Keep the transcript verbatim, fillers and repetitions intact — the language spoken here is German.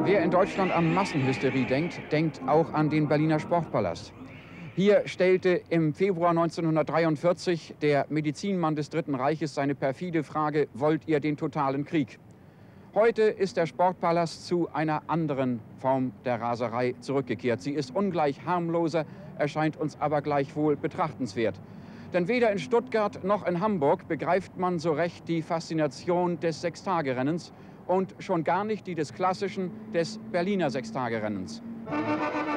Wer in Deutschland an Massenhysterie denkt, denkt auch an den Berliner Sportpalast. Hier stellte im Februar neunzehnhundertdreiundvierzig der Medizinmann des Dritten Reiches seine perfide Frage: Wollt ihr den totalen Krieg? Heute ist der Sportpalast zu einer anderen Form der Raserei zurückgekehrt. Sie ist ungleich harmloser, erscheint uns aber gleichwohl betrachtenswert. Denn weder in Stuttgart noch in Hamburg begreift man so recht die Faszination des Sechstagerennens und schon gar nicht die des klassischen, des Berliner Sechstagerennens.